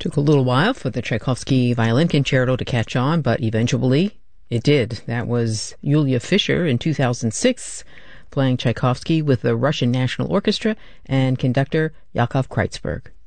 Took a little while for the Tchaikovsky Violin Concerto to catch on, but eventually it did. That was Yulia Fischer in 2006, playing Tchaikovsky with the Russian National Orchestra and conductor Yakov Kreitzberg.